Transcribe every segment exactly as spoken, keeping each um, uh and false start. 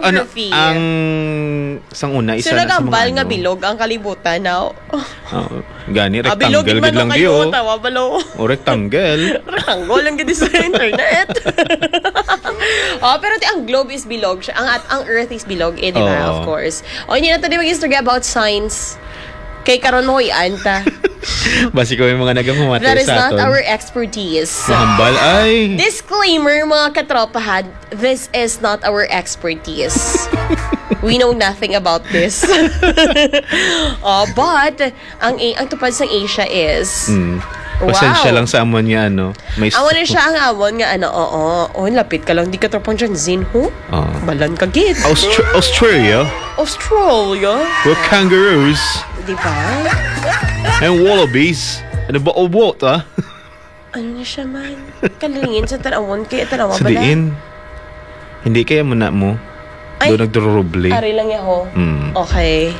ano, geography. ang sang una, isa Sila na sa mga gambal ano. nga bilog ang kalibutan now. Oh, gani, Ah, rectangle bilog gid lang kayo, giyo. tawa balo. O, rectangle. Rectangle lang gid sa internet. Oh, pero ti ang globe is bilog siya. Ang at ang earth is bilog, eh, di ba? Oo. Of course. O, hindi na tayo mag-istorya about science. Kay karon mo ianta. Basi ko yung mga nagamumatay That is sa not aton. our expertise. Mahambal ay. Disclaimer, mga katropahad, this is not our expertise. We know nothing about this. Oh, but ang ang tupad sa Asia is Mm. Pasensya lang sa amon niya, ano. May Amo na siya ang amon nga ano, oo. Oh, lapit ka lang, di ka tropang dyan, Zin, ho? Oh. Balan ka, gid. Austra- Australia Australia? with kangaroos Di ba? and wallabies and a bottle of water. Ano na siya, man? Kalingin sa tanawon, kaya tanawa Sa ba na? diin. Hindi kaya mo na mo. Ay. Doon nagdurubli. Ari lang yan, ho. Mm. Okay.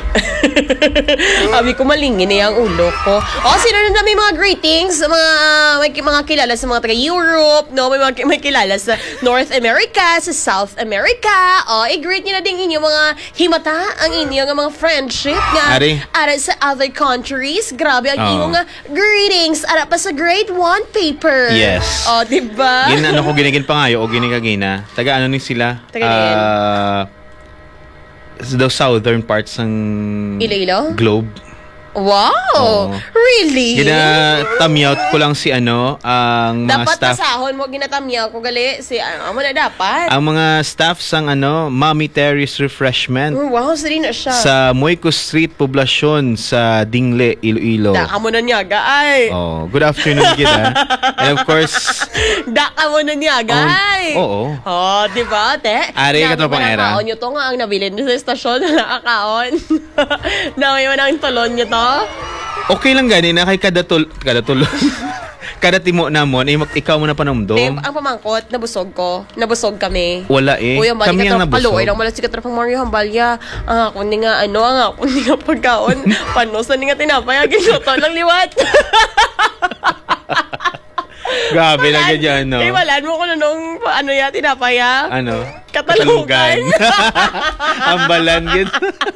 Abi ko malingin na yung ulo ko. O, sino na may mga greetings? Mga, may ki- mga kilala sa mga taga-Europe, no? May mga ki- may kilala sa North America, sa South America. O, i-greet nyo na din inyong mga himata, ang inyong mga friendship nga. Ari. Ara sa other countries. Grabe ang Oo. inyong nga greetings. Ara pa sa grade one paper. Yes. O, diba? Gin ano ko ginigin pa ngayo o ginigagina. Taga ano ni sila? Taga din. Ah, the southern parts ng Iloilo? globe. Wow! Oo. Really? Gina-tamyout ko lang si ano, ang mga Dapat staff. masahon mo ginatamyaw ko gali si ano mo na dapat. Ang mga staff sang ano, Mommy Terry's Refreshment Oh, wow, sari na siya. sa Moyco Street, Poblacion sa Dingle, Iloilo. Daka mo na niyaga ay. Oh, good afternoon kita. And of course, Daka mo na niyaga ay. oo. Oh, di ba, te? Ari, ka to pang era. Nakaon nyo to nga ang nabilin sa estasyon na nakakaon. Naway mo ng tulon nyo to. Okay lang gani na kay kada tul kada tulon. Kada timo namon ay ikaw mo na Te, panomdom. ang pamangkot, nabusog ko. Nabusog kami. Wala eh. Uy, ang bali Kami ka ang trop palo. Ay, nabusog. nang malas si katrapang Mario Hambalya. Ang ako ni nga, ano, ang ako ni nga pagkaon. Panosan ni nga tinapay. Ang ginyoto lang liwat. Grabe lang ganyan, no? Eh, walaan mo ko na nung, ano ya, tinapay ya. Ano? Katalugan. Ambalan gid.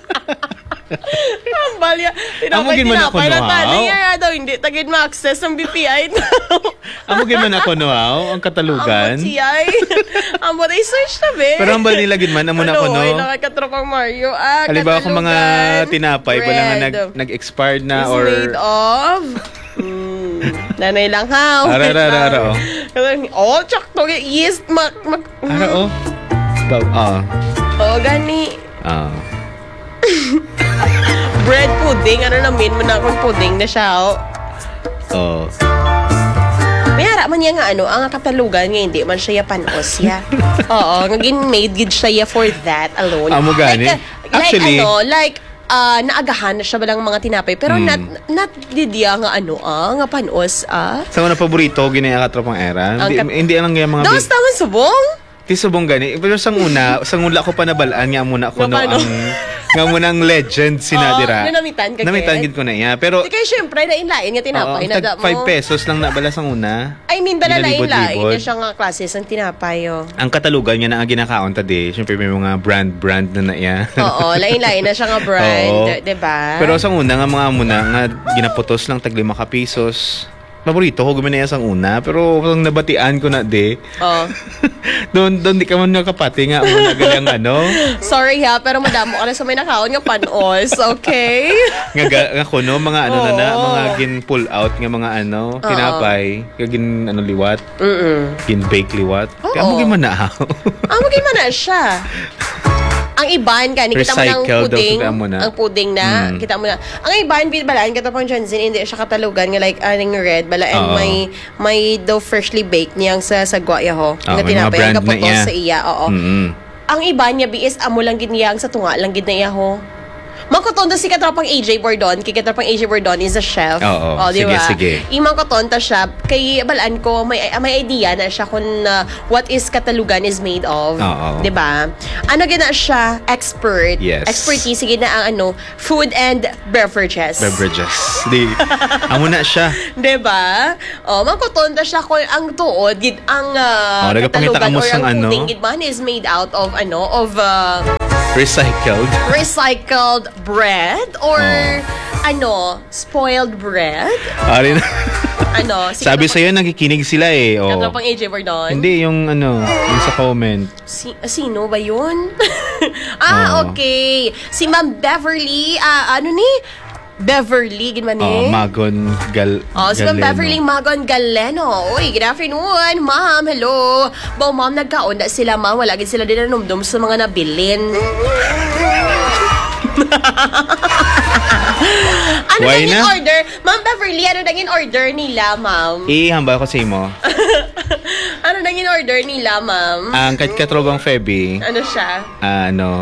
Hambalya. Amo Tinapay, gin man ako, tinapay. no, Natali haw? nga daw, hindi. Tagid ma-access ang B P I. Amo gid man ako no, aw, ang katalugan. Ang C I. Ang butay search na, be. Pero ambal nila gid man amo na ako no. Ay, nakakatropang Mario. Ah, Halimbawa kung mga katalugan. tinapay wala nga nag Bread. nag-expired na Is or made of mm, nanay lang ha. Ara, ara, ara, ara, oh. Oh, chak to yeast mag mag Ara oh. Daw ah. Oh, gani. Ah. Bread pudding, ano namin mo na akong pudding na siya. Oh. Oh. May hara man niya nga ano, ang katalugan nga hindi man siya panos ya. Oo, ngagin made gid siya for that alone. Amo gani. Like, uh, Actually, like, ano, like ah naagahan na siya balang mga tinapay pero Mm. not not didiya nga ano ah nga panos ah. sa mga paborito ginaya ka tropang era. Ang Hindi, kat- hindi lang yung mga Daos taman subong. Ti subong gani. Pero sang una, sang una ko pa nabalaan nga muna ko no Nga paano? ang nga muna ang legend sinadira. Oo, namitan ka, Namitan Ken? gid ko na iya. Pero Di kayo syempre nainlain nga tinapay oo, naga tag mo. five pesos lang nabala sang una. I mean bala lain lain Ginalibod-libod. niya siya nga klase sang tinapay oh. Ang katalugan niya na ang ginakaon tadi, syempre may mga brand-brand na na iya. Oo, lain-lain na siya nga brand, Oo. 'di ba? Pero sang una nga mga muna nga ginaputos lang tag lima ka pesos. Paborito ko guminaya sang una, pero kung nabatian ko na de. Oh. Doon doon di ka man nakapati nga muna galang ano. Sorry ha, pero madamo ka na sa may nakaon nga panos, okay? Nga ga- nga kuno mga ano na na, Oo. mga gin pull out nga mga ano, tinapay, nga gin ano liwat, Mm. gin bake liwat. Oo. Kaya mo gimana. Ah, maging man na siya. Ang iban ka, kita mo ng Recycle daw, pudding, sabi mo na. ang pudding na, Mm. kita mo na. Ang iban, balaan kita pang Johnson, hindi siya katalugan nga like aning red, bala, and Oo. may, may daw freshly baked niyang sa sagwa ho. Oo, nga may mga tinapay, brand ang na kaputos iya. sa iya, oo. Mm. Ang iban niya, biis, amo lang gid niyang sa tunga, lang gid na iya ho. Mangkoton si katropang A J Bordon, kay katropang A J Bordon is a chef. Oo, oh, di sige, ba? sige. Imang koton ta siya, kay balaan ko, may, may idea na siya kung uh, what is Katalugan is made of. Oo. Di ba? Ano gina siya? Expert. Yes. Expertise, sige na ang ano, food and beverages. Beverages. Di, amo na siya. Di ba? Oh, mangkoton ta siya kung ang tuod, gid ang uh, Oh, nagapangita ka mo or sang ang ano? pudding, gid man is made out of, ano, of, uh, Recycled. recycled bread or ano, spoiled bread? Ari na. Ano, si Sabi Katropang- sa'yo, nakikinig sila eh. Oh. Katropang A J Bordon? Hindi, yung ano, yung sa comment. Si, ah, sino ba yun? ah, Oo. okay. Si Ma'am Beverly, ah, ano ni? Beverly, ginawa Oh, ni? Magon Gal Oh, si Ma'am Galeno. Beverly Magon Galeno. Uy, good afternoon, ma'am. Hello. Bo, ma'am, nagkaon na sila, ma'am. Wala gid sila din nanumdum sa mga nabilin. ano Why naging na? order? Ma'am Beverly, ano naging order nila, ma'am? Ihambal ko sa imo. ano naging order nila, ma'am? Ang katkatrobang Feby, Ano siya? ano,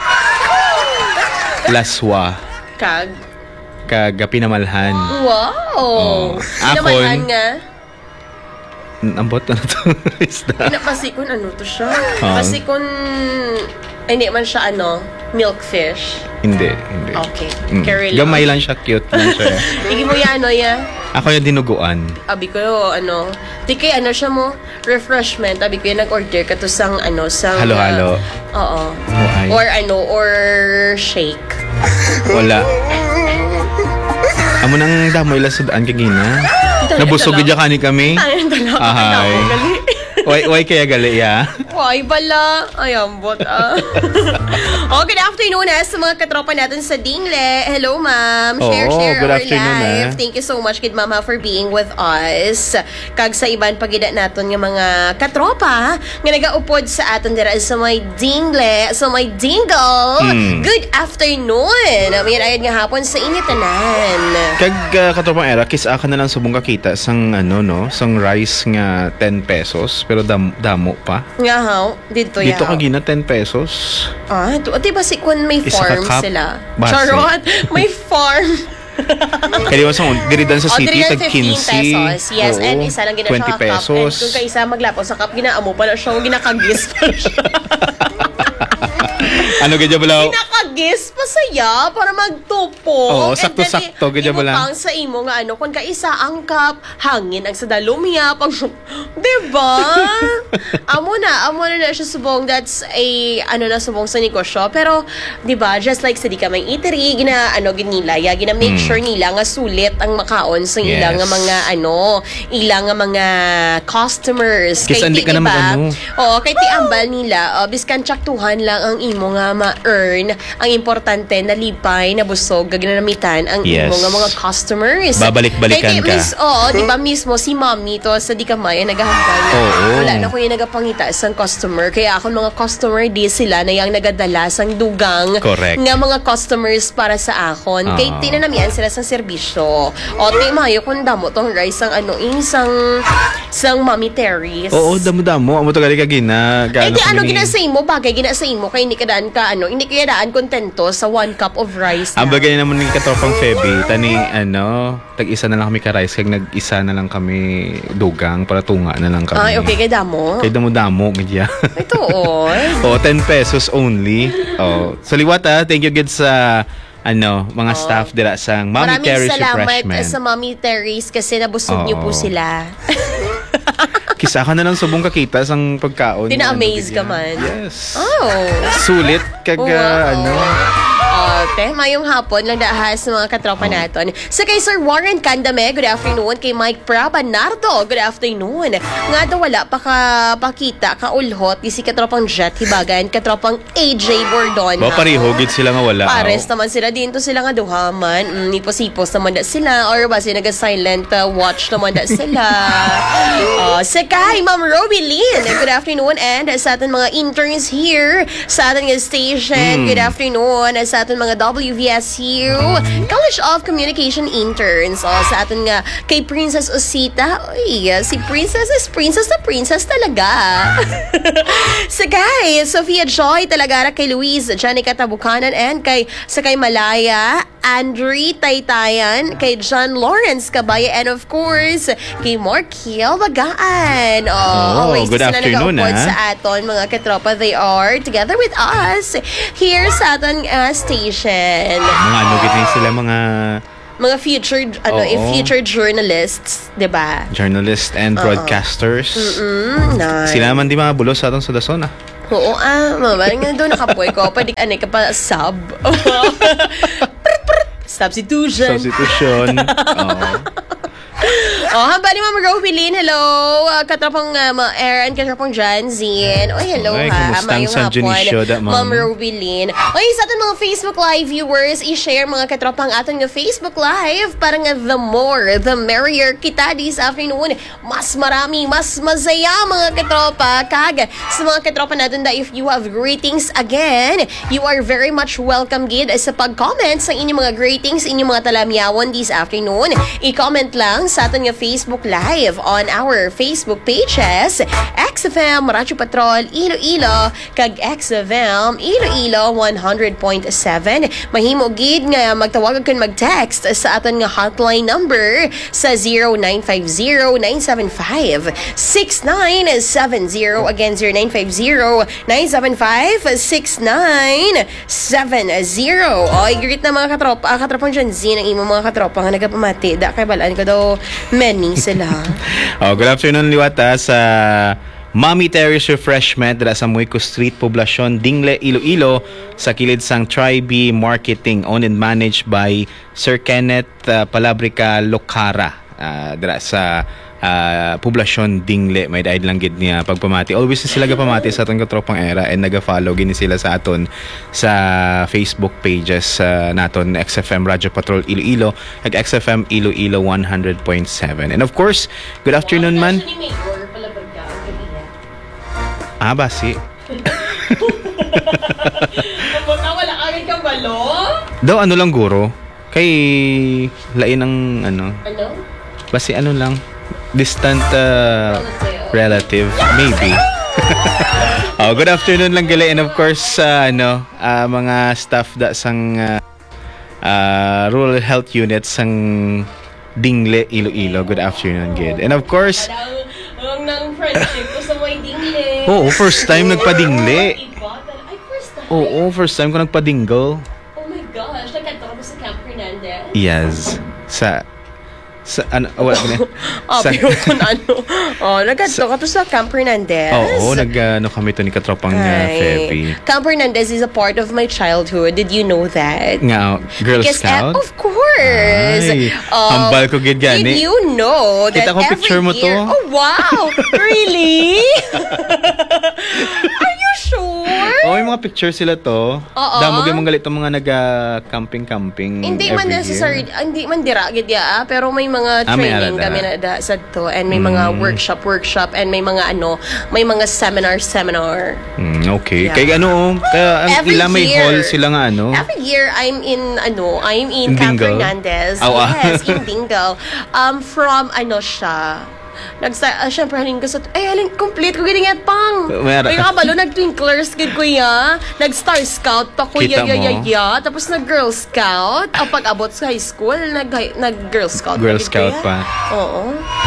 laswa, Kag? kagapi na malhan. Wow! Oh. Pinamahan Akon- nga. Ang bot na to. Isda. Pinapasikon, ano to siya? Ah. Pasikon, ay, hindi man siya, ano, milkfish. Hindi, hindi. Okay, Mm. carry lang. Gamay lang siya, cute lang siya. Igi mo ya, ano ya? Ako yung dinuguan. Abi ko, ano, di kay, ano siya mo, refreshment. Abi ko yung nag-order ka to sang, ano, sang... Halo-halo. uh, oo. Muay. Or, ano, or shake. Wala. Amo nang damoy la sudaan kagina. Nabusog gid kani kami. Ay, talaga. Ahay. Ay, gali. Why why kaya gali ya? Why bala? Ay, ambot ah. oh, good afternoon ah, sa mga katropa natin sa Dingle. Hello, ma'am. Share, Oo, share good our afternoon, life. ah. Thank you so much, kid mama, for being with us. Kag sa iban pagida naton nga mga katropa nga nagaupod sa aton dira sa may Dingle, sa may Dingle. Hmm. Good afternoon. May ayad nga hapon sa inyo tanan. Kag uh, katropang era kis aka na lang subong kakita sang ano no, sang rice nga ten pesos pero dam, damo pa. Nga haw, dito Dito yaw. kagina ten pesos. Ah, ito, di ba si kun may Isa ka farm cup, sila? base. Charot, may farm. Kaya di ba sang diridan sa O, city diri tag lang fifteen fifteen pesos. Yes, Oo, and isa lang gina twenty siya ka cup. And pesos. kung kaisa maglapo sa cup, ginaamo pa na siya, ginakagis pa siya. Ano gadya bala? Ginakagis pa saya para magtupo. Oo, And sakto-sakto, then, ganyan imo ba lang? pang sa imo nga ano, kung kaisa ang cup, hangin ang sa dalumya, pag, diba? amo na, amo na na siya subong, that's a, ano na subong sa negosyo. Pero, diba, just like sa di ka may eatery, gina, ano, ginilaya, gina make Mm. sure nila nga sulit ang makaon sa Yes. ilang nga mga, ano, ilang nga mga customers. Kasi Kay hindi ti, ka na diba? mag-ano. Oo, kay ti ambal nila, uh, biskan tsaktuhan lang ang imo nga ma-earn. Ang importante, nalipay, nabusog, gaginamitan ang Yes. imo nga mga customers. Babalik-balikan Kay ti, ka. Miss, oo, di ba mismo, si mami to sa di kamay, nagahambal na. Oo. Wala na ko yung nagapangita sa customer. Kaya ako mga customer, di sila na yung nagadala sang dugang Correct. nga mga customers para sa akon. Kay Ah. tinanamian sila sa serbisyo. O, ti, mayo kung damo tong rice sang ano, isang sang Mami Terry's. Oo, damo-damo. Amo to gali kagina. Eh di ano kami ni- ginasay mo, bagay ginasay mo, kaya hindi ka daan ka, ano, hindi ka daan kontento sa one cup of rice Ang lang. bagay naman ng katropang Feby, tani ano, tag-isa na lang kami ka-rice, kag nag-isa na lang kami dugang para tunga na lang kami. Ay, okay, kaya damo. Kay damo-damo gadya. Ito, oh. oh, ten pesos only. Oh, so liwat ah, thank you good sa ano, mga staff dira sang Mami Maraming Terry's salamat Refreshment. sa Mami Terry's kasi nabusog niyo po Oo. sila. Kisa ka na lang subong kakita sang pagkaon. Tina-amaze Ano, ka gadya. man. Yes. Oh. Sulit kag Wow. ah, ano. Oh, te, mayong hapon lang dahas sa mga katropa naton. Sa kay Sir Warren Candame, good afternoon. Kay Mike Prabanardo, good afternoon. Nga daw wala pa ka pakita, kaulhot, di si katropang Jet Hibagan, katropang A J Bordon. Ba pareho gid sila nga wala. Pares oh. naman sila dito sila nga duhaman. Mm, ipos-ipos naman na sila or ba sila naga-silent uh, watch naman na sila. uh, sa kay Ma'am Roby Lynn, good afternoon and sa ating mga interns here sa ating station, Mm. good afternoon sa ating mga W V S U College of Communication interns. Oh, sa ating nga kay Princess Osita. Uy, si Princess is Princess na Princess talaga. sa kay Sophia Joy talaga kay Louise Janica Tabukanan and kay sa kay Malaya Andre Taytayan, kay John Lawrence Cabaya, and of course, kay Markiel Bagaan. Oh, Oh, always good sila afternoon, nag-upload ah. sa aton, mga katropa. They are together with us here sa aton uh, station. Mga ano gid ni sila mga Mga featured, ano, Oo. eh, featured journalists, di ba? journalists and broadcasters. Mm, nice. Sila naman di mga bulos sa aton sa Dasona. Oo, ah, mama, nga doon nakapoy ko. Pwede, ano, ka pa, sub. Prit, prit. Substitution. Substitution. Oo. Oh, haba ni Ma'am Robilin, hello. Uh, katropang uh, Ma- Aaron, katropang Janzin. Oh, hello Ay, ha. kumusta ang Mayong San hapon, Dionisio, da, ma'am? Ma'am Robilin. Okay, sa ating mga Facebook Live viewers, i-share mga katropang ating nga Facebook Live para nga the more, the merrier kita this afternoon. Mas marami, mas masaya mga katropa. Kag, sa mga katropa natin da, if you have greetings again, you are very much welcome gid sa pag-comment sa inyong mga greetings, inyong mga talamyawan this afternoon. I-comment lang sa ating nga Facebook Live on our Facebook pages, X F M, Radyo Patrol, Iloilo, kag X F M, Iloilo one hundred point seven. Mahimo gid nga magtawag kung mag-text sa aton nga hotline number sa zero nine five zero nine seven five six nine seven zero. Again, zero nine five zero nine seven five six nine seven zero. O, i-greet na mga katropa, ah, katropang dyan, zin, ang imo mga katropa nga nagapamati. Da, kay balaan ko daw, many sila. Oh, good afternoon, Liwata, sa Mommy Terry's Refreshment dala sa Muico Street, Poblacion, Dingle, Iloilo, sa kilid sang Tri-B Marketing, owned and managed by Sir Kenneth uh, Palabrica Locara, uh, dala sa uh, Poblacion, Dingle. May dahil lang gid niya pagpamati. Always na sila gapamati sa atong katropang era and naga-follow gini sila sa aton sa Facebook pages uh, naton X F M Radyo Patrol Iloilo ag X F M Iloilo one hundred point seven. And of course, good afternoon man. Ah, basi. Baka wala agad kang balo? Daw ano lang guro. Kay lain ang ano. Ano? Basi ano lang. Distant uh, relative. Maybe. Oh, good afternoon lang gali. And of course, uh, ano, uh, mga staff da sang uh, uh, rural health unit sang Dingle, Iloilo. Good afternoon, good. And of course, ang nang friendship ko sa may dingle. oo, first time nagpadingle. Iba? Ay, first time? Oo, first time ko nagpadingle. Oh my gosh, nagkanta ka ba sa Camp Hernandez? Yes. Sa sa ano oh, wala ko na. Ah, pero kung ano. Oh, nagkanta ka to sa Camp Hernandez? Oo, nag ano kami to ni katropang uh, Ay. Febby. Camp Hernandez is a part of my childhood. Did you know that? Nga, Girl Because, Scout? uh, of course. Ay, Um, hambal ko gid gani. Did you know that Kita ko every picture mo to. year... Oh, wow! Really? Are you sure? Oh, yung mga picture sila to. Oo. Damo gyud mga galit tong mga naga-camping-camping Hindi every man necessary, year. hindi man dira gid ya, ah, pero may mga Ah, may training arada. kami na da sa to and may mga workshop workshop and may mga ano, may mga seminar seminar. Mm, okay. Yeah. Kay ano, oh, kaya ang Every ila may year. hall sila nga ano. Every year I'm in ano, I'm in In Camp Dingle? Hernandez. Oh, ah. Yes, in Dingle. Um from ano siya. Nagsa uh, syempre halin ko sa ay halin complete ko giningat pang. Mayara Ay ka. kabalo nag twinklers gid ko ya. Nag Star Scout pa ko ya Kita ya ya mo? ya. Tapos nag Girl Scout. Ang pag abot sa high school nag nag Girl Scout. Girl na gid ko Scout ya. pa. Oo.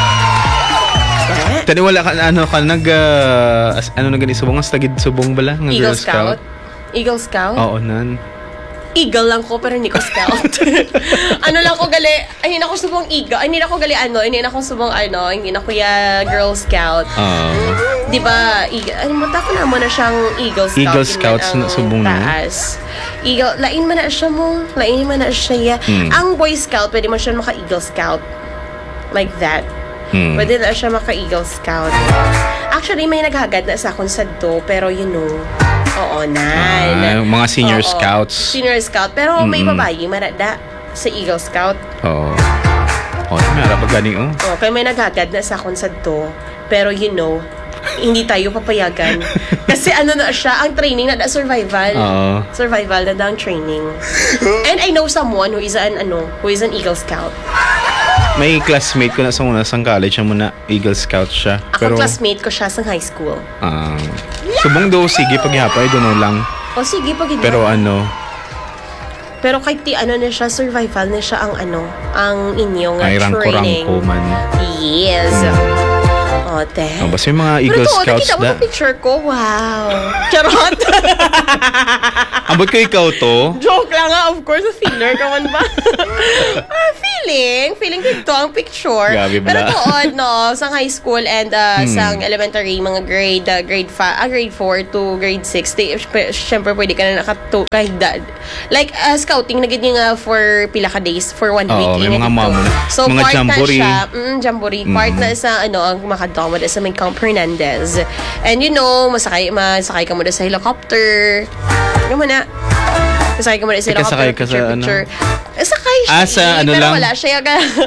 Tani wala ka ano ka nag uh, as- ano na gani subong sa tagid subong bala nga Eagle Girl Scout. Scout. Eagle Scout? Oo nan. Eagle lang ko pero hindi ko scout. Ano lang ko gali, ay hindi na ko subong eagle. Ay, hindi na ko gali ano, hindi na ko subong ano, hindi na ko ya Girl Scout. Oo. Di ba, eagle, ay mata ko na mo na siyang Eagle Scout. Eagle yun Scouts man na ang subong na? taas. Eagle, lain man na siya mo. Lain man na siya. Hmm. Ang Boy Scout, pwede mo siya maka-Eagle Scout. Like that. Hmm. Pwede na siya maka-Eagle Scout. Actually, may naghagad na sa akong sadto, pero you know, oo na. Ah, mga senior Oo, scouts. Senior Scout. Pero may Mm-mm. babae, marada sa Eagle Scout. Oo. Oh, may ara pa gani oh. Oh, kaya may naghagad na sa akong sadto. Pero you know, hindi tayo papayagan. Kasi ano na siya, ang training na da survival. Oo. Survival na daw ang training. And I know someone who is an ano, who is an Eagle Scout. May classmate ko na sa una sang college siya muna Eagle Scout siya. Ako classmate ko siya sa high school. ah, subong do sige paghapay doon lang. O sige, pag Pero ano, Pero kahit ti ano na siya, survival na siya ang ano, ang inyong ay uh, training. rangko-rangko man. Yes. O, te. Oh, basta yung mga Eagle Pero to, Scouts nakita mo da. yung picture ko, wow. Charot. Ang Abot ko ikaw to? Joke lang nga, of course, filler ka man ba? Ah, feeling, feeling dito ang picture. Gabi Pero bla. doon, no, sa high school and uh, Hmm. sa elementary, mga grade, uh, grade five, ah, grade four to grade six, di, syempre pwede ka na nakatu, kahit da, like, uh, scouting, naging nga for pila ka days, for one Oo, week. may yun mga dito. mamo na. So, Mga part jamboree. na siya, mm, jamboree, part na sa, ano, ang makadama sa may Camp Hernandez. And you know, masakay, masakay ka muna sa helicopter. Yung na. Masakay ka muna sa Ika, helicopter. sakay ka sa picture, ano? picture. Eh, sakay siya. Ah, sa eh, ano pero lang? wala siya.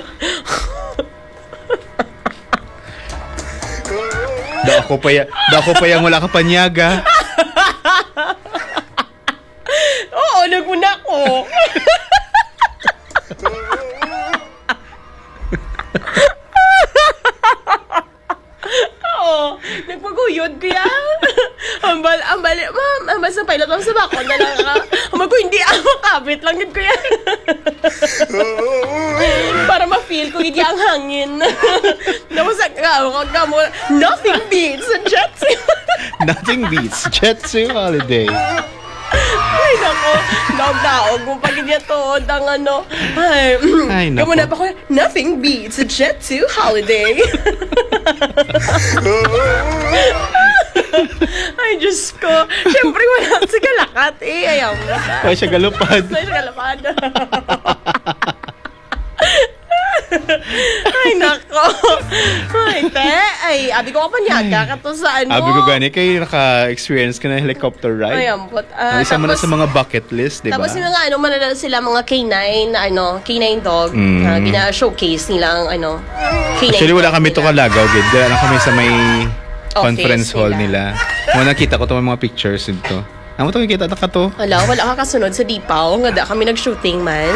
Da ako pa ya, da ako pa yang wala ka panyaga. Oo, nagmuna ko. Oo, nagpaguyod ko yan. Ambal, ambal, ma'am, ambal sa pilot, ma'am, sa bako na lang ka. Ambal ko, hindi ako makabit lang yun ko yan. Para ma-feel ko, hindi ang hangin. Tapos, ka mo, nothing beats a jet ski. Nothing beats Jetsu holiday. Ay, nako. Daog-daog mo pag hindi tuod ang ano. Ay, Ay, nako. Kamuna pa ko, nothing beats a jet to holiday. Ay, Diyos ko. Siyempre, wala sa kalakat eh. Ayaw mo. Ay, siya galupad. Ay, sa kalapad. Ay, nako. Ay, te. Ay, abi ko ka panyaga ka to sa ano. Abi ko gani kay naka-experience ka na helicopter Ay, ride. ambot. Ah, Ang isa mo na tapos- sa mga bucket list, di ba? Tapos yung mga ano, manala sila mga K nine, na ano, K nine dog, Mm. na gina-showcase nila ang ano, K nine Actually, wala dog kami to nila. kalagaw, gid. Wala na kami sa may Office conference hall nila. nila. Mo nakita ko to may mga pictures dito. Amo to kita ta ka to. Wala, wala ka kasunod sa Dipaw, nga da kami nag-shooting man.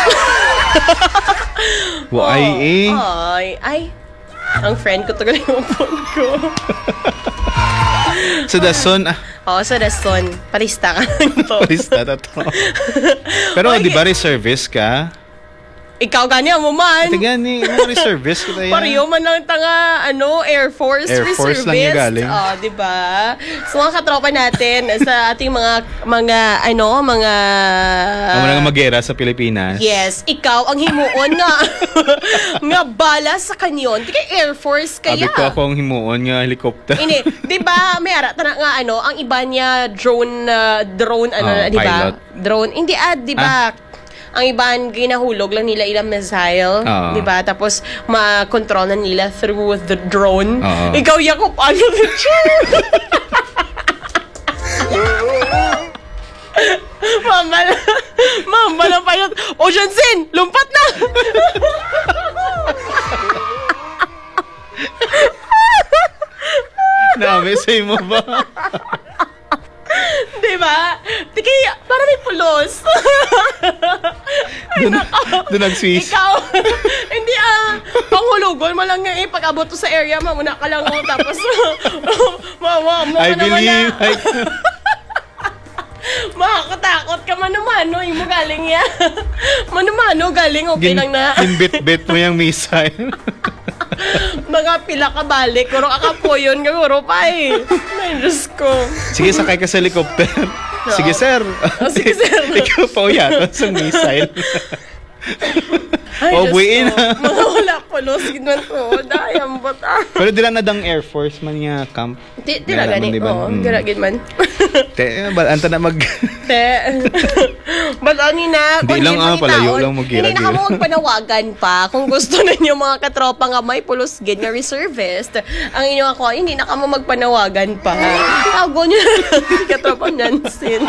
Wa ay eh. Ay, ay. Ang friend ko to ganun yung phone ko. So the sun, ah, Oo, sa Rason, parista ka lang to. palista na to. Pero Oy, di ba reservist ka? Ikaw ganyan mo man. Ito gani, mga reservist kita yan. Pareho man lang tanga, ano, Air Force Air Force lang yung Reservist. galing. Oh, di ba? So, mga katropa natin sa ating mga, mga, ano, mga... Amo na nga magera sa Pilipinas. Yes, ikaw ang himuon nga. nga bala sa kanyon. Di kay Air Force kaya. Abi ko akong himuon nga helicopter. Ini, di ba, may ara tana nga ano, ang iba niya drone uh, drone ano, Oh, di ba? pilot. Drone. Hindi ah, di ba? Ang iban ginahulog lang nila ilang missile, Oo. di ba? Tapos ma-control na nila through the drone. Oo. Ikaw Yakop, ano picture? Mama, mama na pilot. Ocean Sin, lumpat na. Na-messay mo ba? Di ba? Di kaya, para may pulos. Ay, Doon, nako. doon nag-swiss. Ikaw, hindi ah, panghulugon mo lang nga eh, pag abot to sa area, mamuna ka lang mo, tapos, mama, mo I ka naman believe. na, I, makakatakot ka manumano, yung mo galing yan. Manumano, galing, okay gin, lang na. ginbit-bit mo yung missile. Mga pila ka balik, kuro kakapo yun, kuro pa eh. Ay, Diyos ko. Sige, sakay ka sa helicopter. Sige, sir. Oh, sige, sir. Ikaw pa yata sa missile. Ay, Oh, Diyos buuin ko. na. Mga wala pulos, ginawa to. Dahil, ambot ah. Pero dila na dang Air Force man nga camp. Di, di na Dila gani. man, di ba? Oo, Mm. di na gid man. Te, ba, anta na mag... Te. But ani na, Hindi lang, ah, palayo lang mag-gira-gira. Hindi na ka mo magpanawagan pa. Kung gusto ninyo mga katropa nga may pulos gid nga reservist. Ang inyo ako, hindi na ka mo magpanawagan pa. Tago nyo na lang, katropa Nansin.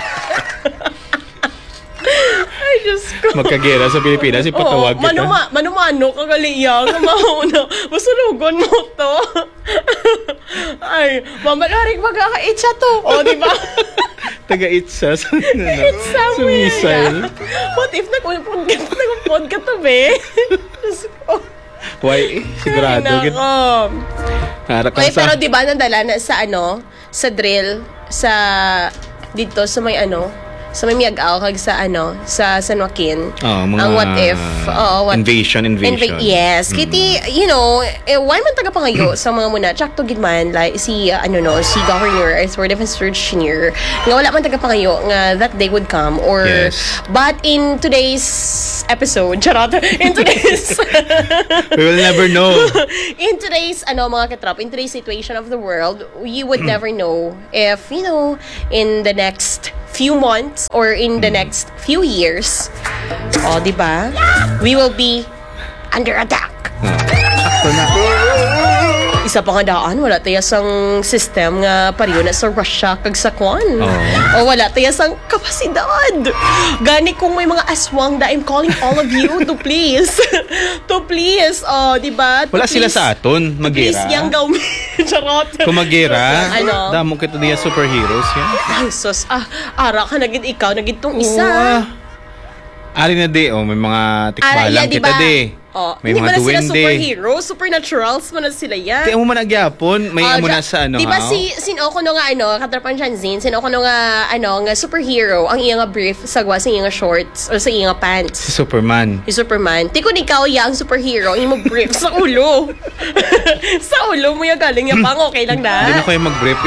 Ay, Diyos ko. Magkagera sa Pilipinas, ipatawag Oo, kita. manuma, manumano ka galiyang, mauna, masulugon mo to. Ay, mamalaring magkakaitsa to. O, di ba? Taga-itsa sa, ano, sa Somewhere. missile. What if nagpupod ka, nagpupod ka to, be? Diyos ko. Why? Sigurado. Ay, Gid. nako. Harap ka Oy, sa... pero di ba nadala na sa ano, sa drill, sa, dito sa may ano, sa may miagaw kag sa ano sa San Joaquin. Oh, mga ang what if oo, what invasion invasion. Inva- yes. Mm. Kiti, you know, eh, why man taga pangayo sa mga muna, tsak to gid man, like, si, uh, ano no, si Governor, as word of engineer, nga wala man taga pangayo, nga that day would come, or, Yes. but in today's episode, charot, in today's, We will never know. in today's, ano, mga katrap, in today's situation of the world, you would never know if, you know, in the next few months, or in the next few years, oh, di ba? We will be under attack. Sakto na. Isa pa nga daan, wala tayo sang system nga pariyo na sa Russia kag sa kwan. Oh. O wala tayo sang kapasidad. Gani kung may mga aswang da, I'm calling all of you to please. to please. O, di ba? To Wala sila please- sa aton, to Please, magera. yang gawin. Charot. Kung magera, Ano? damo kita diya superheroes yan. Ay, sus. Ah, ara ka nagid ikaw, nagid tong Oo, isa. ah. Ari na di, oh, may mga tikbalang Ara, yeah, kita diba? di. Oh, May hindi mga mo na sila duwende. superhero, supernaturals mo na sila yan. Di mo man agyapon, may Ah, amo na dya- sa ano. Di ba ha? si sino ko no nga ano, katrapan siya Zin, sino ko no nga ano, nga superhero, ang iya nga brief sagwa sa iya nga shorts or sa iya nga Si pants. Superman. Si Superman. Ti kun ikaw ya ang superhero, imo brief sa ulo. sa ulo mo ya galing ya pang okay lang Hindi na na. kayo mag-brief.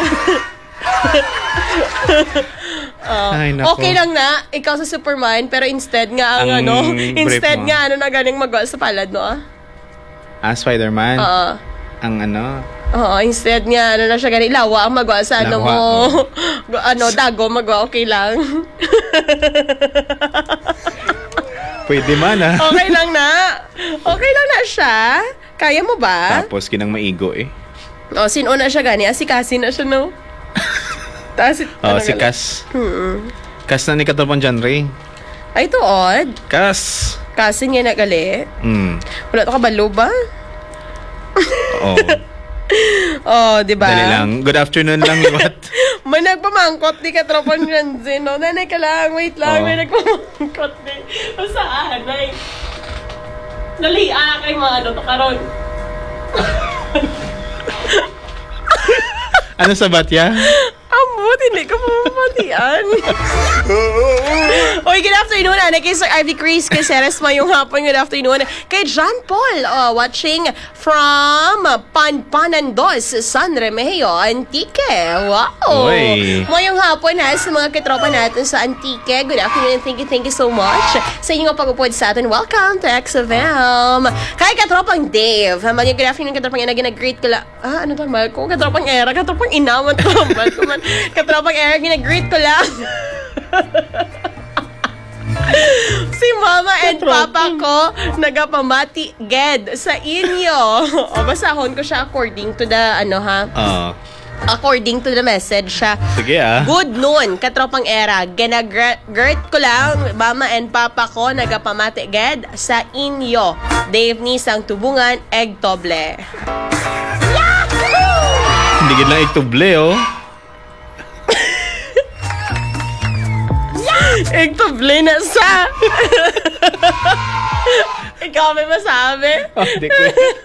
Ay, nako. Ah, Okay lang na ikaw sa Superman pero instead nga ang, Ang ano, brief instead mo. nga ano na galing magwa sa palad no. ah? Ah, Spider-Man. Oo. Ang ano. Oo, instead nga, ano na siya ganit, lawa ang magwa sa ano Lawa, mo, oo. ano, dago, magwa, okay lang. Pwede man ah. Okay lang na. Okay lang na siya. Kaya mo ba? Tapos kinang maigo eh. O, sino na siya gani? Asikasi na siya, no? Tapos, Oh, ano si gali? Cas. Hmm. Cas na ni Katulpan dyan, Ray. Ay, ito, odd. Cas. Kasi niya na gali. Hmm. Wala to kabalo ba? Oo. Oh, di ba? Dali lang. Good afternoon lang, liwat. May nagpamangkot di ka tropan dyan, Zin, no? Nanay ka lang, wait lang, Oo. may nagpamangkot di. O saan, ay? Dali, ah, kay mga ano, to karon. Ano sa batya? Ambot, hindi ko pamamatian. Oy, good afternoon, Ana. Kay Sir Ivy Chris, kay Ceres Mayong hapon, good afternoon. Kay John Paul, uh, watching from Panpanandos, San Remigio, Antique. Wow! Oy. Mayong hapon ha, sa mga katropa natin sa Antique. Good afternoon and thank you, thank you so much sa inyong pag-upod sa atin. Welcome to X F M. Kay katropang Dave, ha, good afternoon, katropang ina, gina-greet ko lang. Ah, ano tama ko? Katropang era, katropang inaman ko. Katropang era, gina-greet ko lang. Si mama and papa ko nagapamati ged sa inyo. O basahon ko siya according to the ano ha. Oo. According to the message siya. Sige ah. Good noon, katropang era. Ginagret ko lang, mama and papa ko nagapamati ged sa inyo. Dave ni sang tubungan, egg toble. Hindi gid lang ituble oh. Egg toble na sa. Ikaw may masabi? Oh, di ko.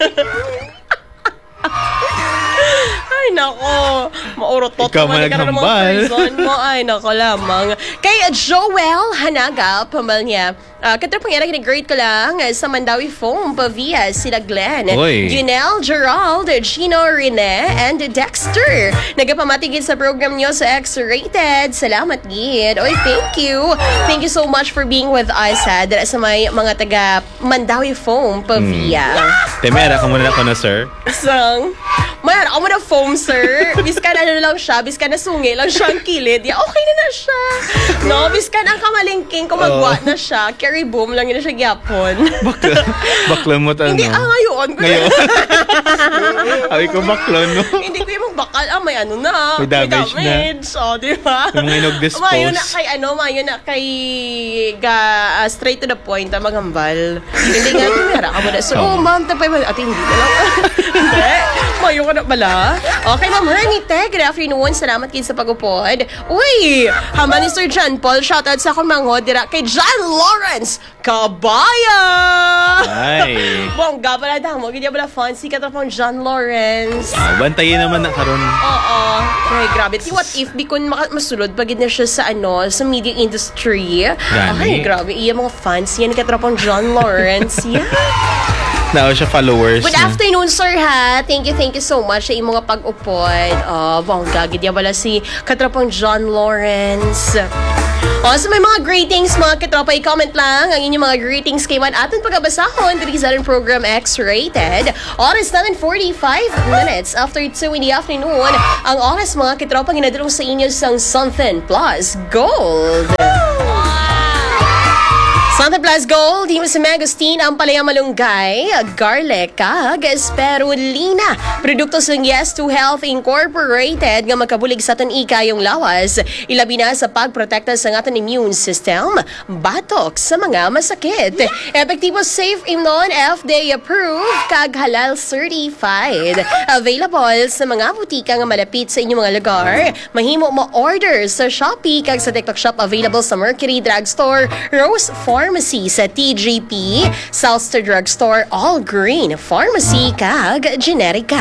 Ay, nako. Maurotot Ikaw naman man ka na namang naghambal. person mo. Ay, nako lamang. Kay Joel Hanaga, pamal niya. Uh, Katapang era, kinigrade ko lang uh, sa Mandawi Foam, Pavia, sila Glenn, Oy. Junel, Gerald, Gino, Rene, and Dexter. Nagapamatigid sa program nyo sa X-Rated. Salamat, Gid. Oy, thank you. Thank you so much for being with us, ha, dala sa may mga taga Mandawi Foam, Pavia. Temera ka muna na ko na, sir. Sang, mayroon ako mo na foam, sir. Biskan ano lang siya, biskan na sungi lang siya ang kilid. Yeah, okay na na siya. No, biskan ang kamalingking kumagwa na siya. Carry boom lang yun na siya gyapon. Bakla, bakla mo ano. Hindi, ah, ngayon. Ngayon. Ay ko bakla, no? Hindi ko yung bakal. Ah, may ano na. May damage na. damage. O, di ba? Yung mga inog-dispose. Mayo na kay ano, mayo na kay ga, ah, straight to the point, ah, maghambal. Hindi nga, tumira ka mo na. So, oh, Oo. ma'am, tapay mo. At hindi na lang. Hindi. Mayo ka na. bala. Okay, Ma'am Hermite, good afternoon. Salamat kayo sa pag-upod. Uy, hamba ni Sir John Paul, shoutout sa akong mga dira kay John Lawrence Kabaya. Ay. Bongga pala damo, ganyan pala fancy ka pang John Lawrence. Ah, bantayin naman na karon. Oo. Ay, grabe. Ti what if di kun maka- masulod pagid na siya sa ano, sa media industry. Gani. Ay, grabe. Iya mga fans yan katrapang John Lawrence. Yeah. Daw siya followers. Good na. afternoon, sir, ha? Thank you, thank you so much sa imong mga pag-upod. Oh, bongga. Gidya wala si katrapang John Lawrence. O, so may mga greetings, mga katropa, i-comment lang ang inyong mga greetings kay man atin pagkabasahon dito sa ating program X-Rated. Oras natin forty-five minutes after two in the afternoon. Ang oras, mga katropa, ginadulong sa inyo sang Something Plus Gold. Something Plus Gold, himo sa Mangosteen, ang palayang malunggay, garlic, kag spirulina. Produkto sa Yes to Health Incorporated nga makabulig sa aton ikayong lawas. Ilabi na sa pagprotekta sa aton immune system, batok sa mga masakit. Epektibo, safe, imnon, F D A approved, kag halal certified. Available sa mga butika nga malapit sa inyong mga lugar. Mahimo ma-order sa Shopee kag sa TikTok Shop, available sa Mercury Drugstore, Rose Pharmacy sa T G P, Southstar Drugstore, All Green Pharmacy, kag Generica.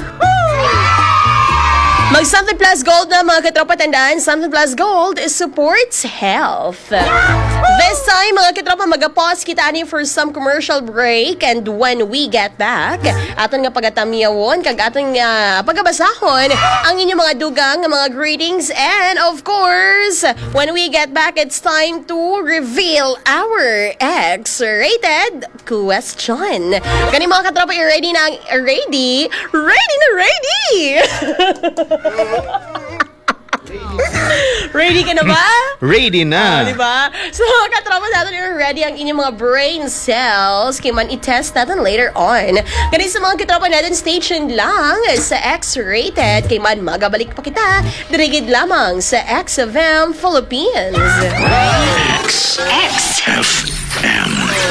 Mag Something Plus Gold na, mga katropa, tandaan, Something Plus Gold is supports health. This time, mga katropa, mag-pause kita ani for some commercial break, and when we get back, aton nga pagatamiyawon, kag aton nga pagabasahon ang inyong mga dugang, nga mga greetings, and of course, when we get back, it's time to reveal our X-rated question. Kani mga katropa, ready na, ready? Ready na ready! Ready ka na ba? Ready na. Ah, diba? So, katropa natin yung ready ang inyong mga brain cells. Kaya man, i-test natin later on. Kaya sa mga katropa natin, stay tuned lang sa X-Rated. Kaya man, magabalik pa kita. Dirigid lamang sa X F M Philippines. X F M.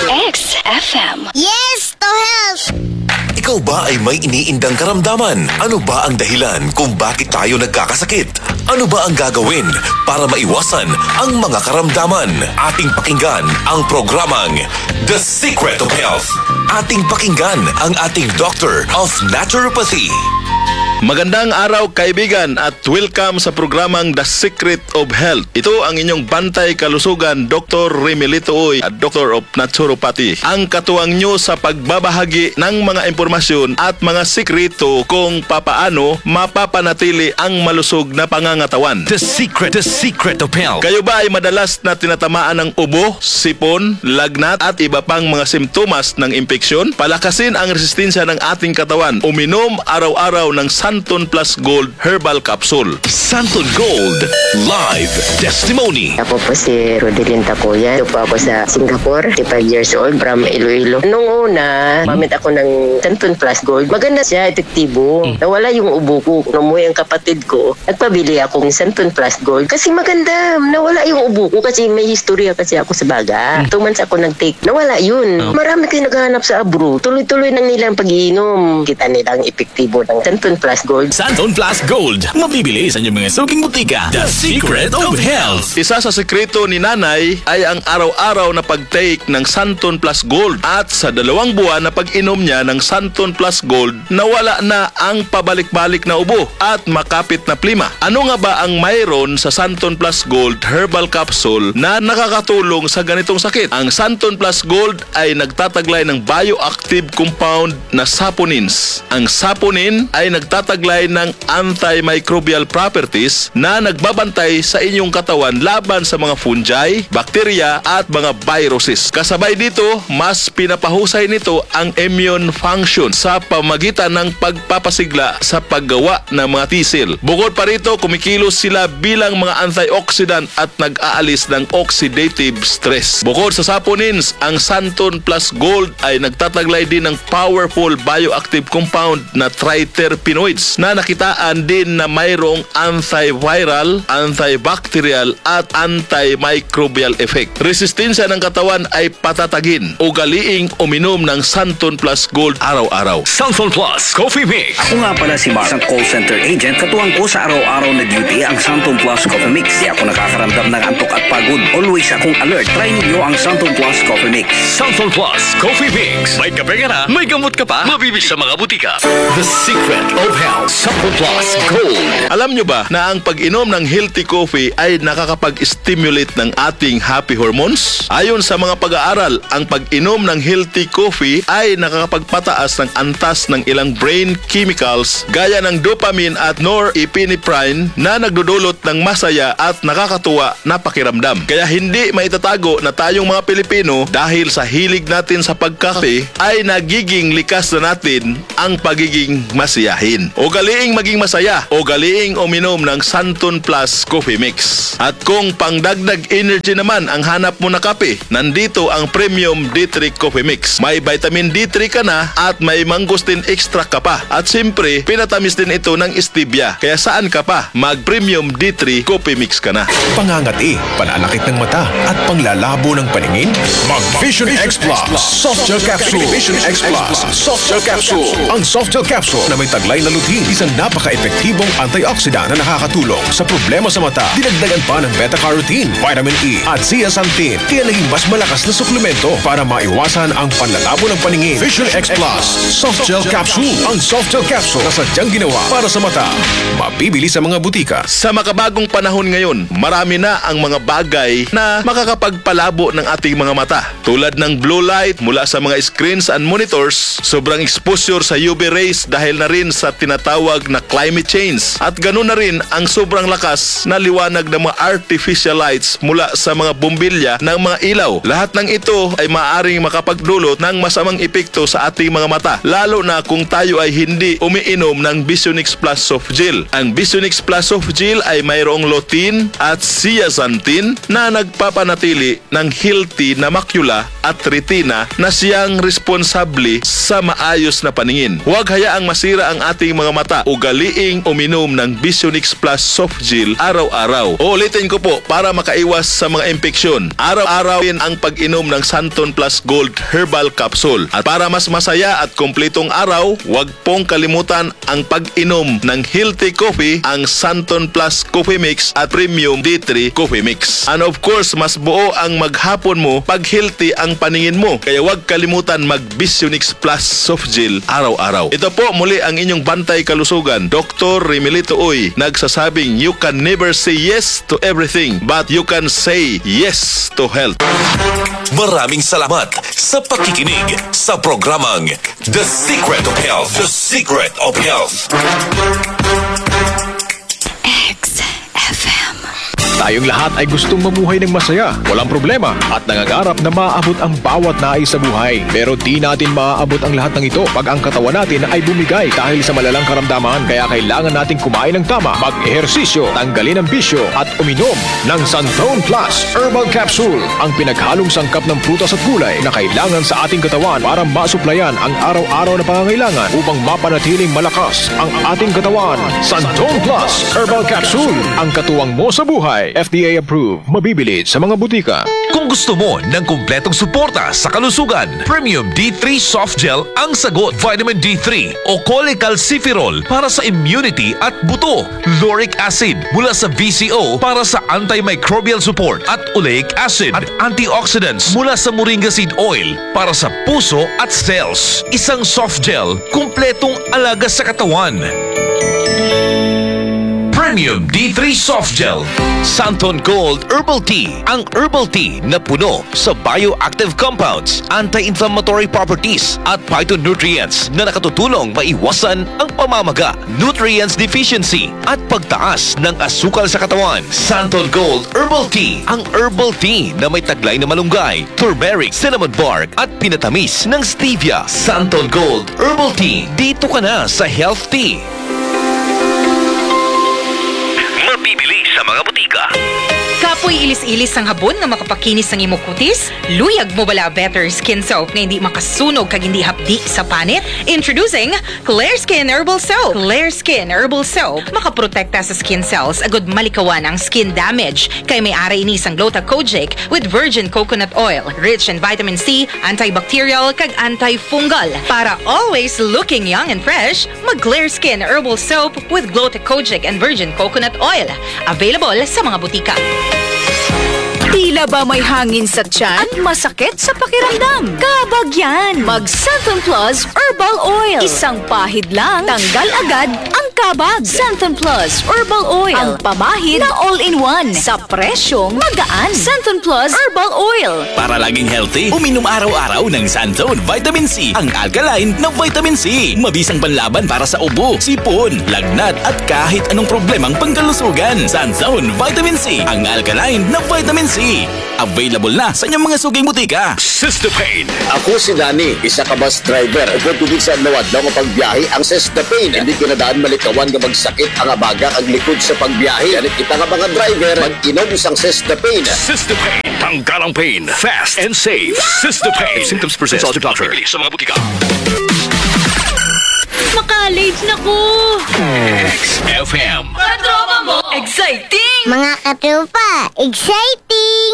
X F M. Yes, to help! Ikaw ba ay may iniindang karamdaman? Ano ba ang dahilan kung bakit tayo nagkakasakit? Ano ba ang gagawin para maiwasan ang mga karamdaman? Ating pakinggan ang programang The Secret of Health. Ating pakinggan ang ating Doctor of Naturopathy. Magandang araw, kaibigan, at welcome sa programang The Secret of Health. Ito ang inyong bantay kalusugan, Doctor Remelito Uy at Doctor of Naturopathy. Ang katuwang nyo sa pagbabahagi ng mga impormasyon at mga sikreto kung papaano mapapanatili ang malusog na pangangatawan. The Secret, The Secret of Health. Kayo ba ay madalas na tinatamaan ng ubo, sipon, lagnat at iba pang mga simptomas ng impeksyon? Palakasin ang resistensya ng ating katawan. Uminom araw-araw ng Santon Plus Gold Herbal Capsule. Santon Gold Live Testimony. Ako po si Rodelyn Tacoya. Ito po ako sa Singapore, thirty-five years old, from Iloilo. Nung una, mamit ako ng Santon Plus Gold. Maganda siya, epektibo. Nawala yung ubo ko. Numuwi ang kapatid ko. Nagpabili akong Santon Plus Gold kasi maganda. Nawala yung ubo ko kasi may historya kasi ako sa baga. Two months ako nag-take. Nawala yun. Marami kayo naghahanap sa abro. Tuloy-tuloy nang nilang pag-iinom. Kita nilang epektibo ng Santon Plus Gold. Santon Plus Gold. Mabibili sa inyong mga suking butika. The Secret of Health. Isa sa sekreto ni nanay ay ang araw-araw na pag-take ng Santon Plus Gold, at sa dalawang buwan na pag-inom niya ng Santon Plus Gold, nawala na ang pabalik-balik na ubo at makapit na plima. Ano nga ba ang mayroon sa Santon Plus Gold Herbal Capsule na nakakatulong sa ganitong sakit? Ang Santon Plus Gold ay nagtataglay ng bioactive compound na saponins. Ang saponin ay nagtataglay ng antimicrobial properties na nagbabantay sa inyong katawan laban sa mga fungi, bakterya at mga viruses. Kasabay dito, mas pinapahusay nito ang immune function sa pamagitan ng pagpapasigla sa paggawa ng mga T-cell. Bukod pa rito, kumikilos sila bilang mga antioxidant at nag-aalis ng oxidative stress. Bukod sa saponins, ang Santon Plus Gold ay nagtataglay din ng powerful bioactive compound na triterpenoid flavonoids na nakitaan din na mayroong antiviral, antibacterial at antimicrobial effect. Resistensya ng katawan ay patatagin. Ugaliing uminom ng Santon Plus Gold araw-araw. Santon Plus Coffee Mix. Ako nga pala si Mark, isang call center agent. Katuwang ko sa araw-araw na duty ang Santon Plus Coffee Mix. Di ako nakakaramdam ng antok at pagod. Always akong alert. Try niyo ang Santon Plus Coffee Mix. Santon Plus Coffee Mix. May kape ka na, may gamot ka pa, mabibili sa mga butika. The Secret of Health. Santon Plus Gold. Alam nyo ba na ang pag-inom ng healthy coffee ay nakakapag-stimulate ng ating happy hormones? Ayon sa mga pag-aaral, ang pag-inom ng healthy coffee ay nakakapagpataas ng antas ng ilang brain chemicals gaya ng dopamine at norepinephrine na nagdudulot ng masaya at nakakatuwa na pakiramdam. Kaya hindi maitatago na tayong mga Pilipino dahil sa hilig natin sa pagkape ay nagiging likas na natin ang pagiging masiyahin. Ugaliing maging masaya, ugaliing uminom ng Santon Plus Coffee Mix. At kung pangdagdag energy naman ang hanap mo na kape, nandito ang Premium D three Coffee Mix. May vitamin D three ka na at may mangosteen extract ka pa. At siyempre, pinatamis din ito ng stevia. Kaya saan ka pa? Mag-Premium D three Coffee Mix ka na. Pangangati, pananakit ng mata at panglalabo ng paningin? Mag Vision X Plus Soft Gel Capsule. Vision X Plus Soft Gel Capsule. Ang Soft Gel Capsule na may taglay na lutein, isang napaka-epektibong antioxidant na nakakatulong sa problema sa mata. Dinagdagan pa ng beta-carotene, vitamin E at zeaxanthin, kaya naging mas malakas na suplemento para maiwasan ang panlalabo ng paningin. Vision X Plus Soft Gel Capsule. Ang Soft Gel Capsule na sadyang ginawa para sa mata. Mabibili sa mga butika. Sa makabagong panahon ngayon, marami na ang mga bagay na makakapagpalabo ng ating mga mata. Tulad ng blue light mula sa mga screens and monitors, sobrang exposure sa U V rays dahil na rin sa tinatawag na climate change. At ganoon na rin ang sobrang lakas na liwanag ng mga artificial lights mula sa mga bombilya ng mga ilaw. Lahat ng ito ay maaaring makapagdulot ng masamang epekto sa ating mga mata, lalo na kung tayo ay hindi umiinom ng Visionix Plus Soft Gel. Ang Visionix Plus Soft Gel ay mayroong lutein at zeaxanthin na nagpapanatili ng healthy na makula at retina na siyang responsable sa maayos na paningin. Huwag hayaang masira ang ating mga mata. Ugaliing uminom ng Visionix Plus Soft Gel araw-araw. Ulitin ko po para makaiwas sa mga impeksyon. Araw-araw din ang pag-inom ng Santon Plus Gold Herbal Capsule. At para mas masaya at kumpletong araw, huwag pong kalimutan ang pag-inom ng healthy coffee, ang Santon Plus Coffee Mix at Premium D three Coffee Mix. And of course, mas buo ang maghapon mo pag healthy ang paningin mo. Kaya huwag kalimutan mag-Visionix Plus Soft Gel araw-araw. Ito po muli ang inyong bantay kalusugan, Doctor Remelito Uy, nagsasabing you can never say yes to everything, but you can say yes to health. Maraming salamat sa pakikinig sa programang The Secret of Health. The Secret of Health. X F M. Tayong lahat ay gustong mabuhay ng masaya, walang problema, at nangangarap na maaabot ang bawat nais sa buhay. Pero di natin maaabot ang lahat ng ito pag ang katawan natin ay bumigay dahil sa malalang karamdaman. Kaya kailangan nating kumain ng tama, mag-ehersisyo, tanggalin ang bisyo, at uminom ng Santon Plus Herbal Capsule, ang pinaghalong sangkap ng prutas at gulay na kailangan sa ating katawan para masuplayan ang araw-araw na pangangailangan upang mapanatiling malakas ang ating katawan. Santon Plus Herbal Capsule, ang katuwang mo sa buhay. F D A approved. Mabibili sa mga butika. Kung gusto mo ng kumpletong suporta sa kalusugan, Premium D three Soft Gel ang sagot. Vitamin D three o cholecalciferol para sa immunity at buto. Lauric acid mula sa V C O para sa antimicrobial support at oleic acid at antioxidants mula sa moringa seed oil para sa puso at cells. Isang soft gel, kumpletong alaga sa katawan. Premium D three Soft Gel. Santon Gold Herbal Tea. Ang herbal tea na puno sa bioactive compounds, anti-inflammatory properties at phytonutrients na nakatutulong maiwasan ang pamamaga, nutrients deficiency at pagtaas ng asukal sa katawan. Santon Gold Herbal Tea. Ang herbal tea na may taglay na malunggay, turmeric, cinnamon bark at pinatamis ng stevia. Santon Gold Herbal Tea. Dito ka na sa Health Tea. Mabibili sa mga butika. Kap Apoy ilis-ilis ang habon nga makapakinis ng imong kutis? Luyag mo bala better skin soap nga hindi makasunog kag hindi hapdi sa panit? Introducing Clear Skin Herbal Soap. Clear Skin Herbal Soap makaprotekta sa skin cells agud malikawan ang skin damage kay may ara ini sang Gluta-Kojic with virgin coconut oil, rich in vitamin C, antibacterial kag antifungal. Para always looking young and fresh, mag Clear Skin Herbal Soap with Gluta-Kojic and virgin coconut oil. Available sa mga butika. Tila ba may hangin sa tiyan at masakit sa pakiramdam? Kabag yan! Mag Santon Plus Herbal Oil. Isang pahid lang, tanggal agad ang kabag. Santon Plus Herbal Oil. Ang pamahid na all-in-one sa presyong magaan. Santon Plus Herbal Oil. Para laging healthy, uminom araw-araw ng Santon Vitamin C. Ang alkaline na vitamin C. Mabisang panlaban para sa ubo, sipon, lagnat at kahit anong problemang pangkalusugan. Santon Vitamin C. Ang alkaline na vitamin C. Available na sa inyong mga suging butika. Sistapain. Ako si Danny, isa ka bus driver. Ito tubig sa nawad daw nga pagbiyahe ang Sistapain. Hindi ko na daan malikawan nga magsakit ang abaga ang likod sa pagbiyahe. Ganit kita nga mga driver, mag-inom isang Sistapain. Sistapain. Tanggal ang pain. Fast and safe. Sistapain. Symptoms persist. Consult your doctor. Sa mga butika. Maka-late na ko! X F M. Katropa mo! Exciting! Mga katropa, exciting!